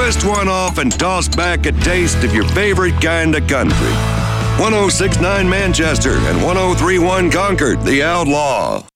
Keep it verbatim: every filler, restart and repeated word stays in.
twist one off and toss back a taste of your favorite kind of country. one oh six point nine Manchester and one oh three point one Concord, The Outlaw.